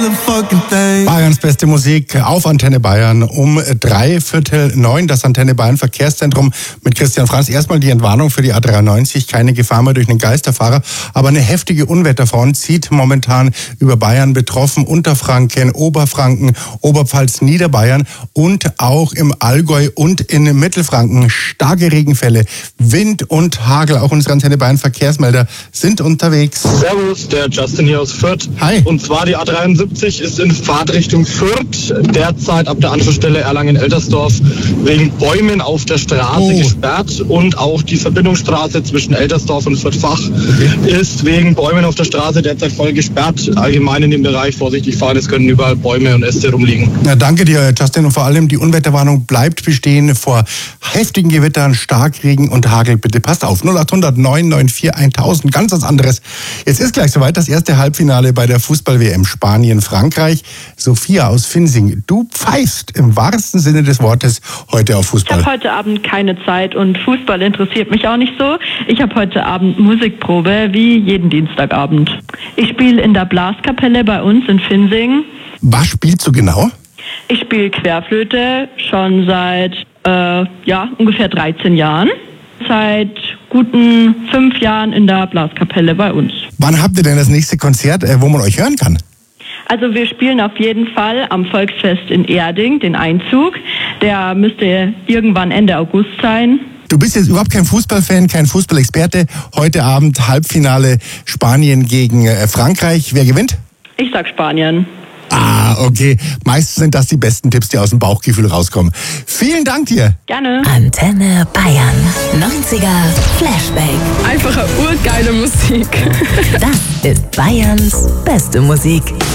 Bayerns beste Musik auf Antenne Bayern um 8:45. Das Antenne Bayern Verkehrszentrum mit Christian Franz. Erstmal die Entwarnung für die A93. Keine Gefahr mehr durch einen Geisterfahrer. Aber eine heftige Unwetterfront zieht momentan über Bayern, betroffen Unterfranken, Oberfranken, Oberpfalz, Niederbayern und auch im Allgäu und in Mittelfranken. Starke Regenfälle, Wind und Hagel. Auch unsere Antenne Bayern Verkehrsmelder sind unterwegs. Servus, der Justin hier aus Fürth. Hi. Und zwar die A73 ist in Fahrtrichtung Fürth, derzeit ab der Anschlussstelle Erlangen-Eltersdorf wegen Bäumen auf der Straße gesperrt, und auch die Verbindungsstraße zwischen Eltersdorf und Fürth-Fach ist wegen Bäumen auf der Straße derzeit voll gesperrt. Allgemein in dem Bereich vorsichtig fahren, es können überall Bäume und Äste rumliegen. Ja, danke dir, Justin, und vor allem die Unwetterwarnung bleibt bestehen vor heftigen Gewittern, Starkregen und Hagel. Bitte passt auf, 0800 994 1000, ganz was anderes. Jetzt ist gleich soweit das erste Halbfinale bei der Fußball-WM Spanien-Frankreich. Sophia aus Finsing, du pfeifst im wahrsten Sinne des Wortes heute auf Fußball. Ich habe heute Abend keine Zeit und Fußball interessiert mich auch nicht so. Ich habe heute Abend Musikprobe wie jeden Dienstagabend. Ich spiele in der Blaskapelle bei uns in Finsing. Was spielst du genau? Ich spiele Querflöte schon seit ungefähr 13 Jahren. Seit guten 5 Jahren in der Blaskapelle bei uns. Wann habt ihr denn das nächste Konzert, wo man euch hören kann? Also wir spielen auf jeden Fall am Volksfest in Erding, den Einzug. Der müsste irgendwann Ende August sein. Du bist jetzt überhaupt kein Fußballfan, kein Fußballexperte. Heute Abend Halbfinale Spanien gegen Frankreich. Wer gewinnt? Ich sag Spanien. Ah, okay. Meistens sind das die besten Tipps, die aus dem Bauchgefühl rauskommen. Vielen Dank dir. Gerne. Antenne Bayern. 90er Flashback. Einfache urgeile Musik. Das ist Bayerns beste Musik.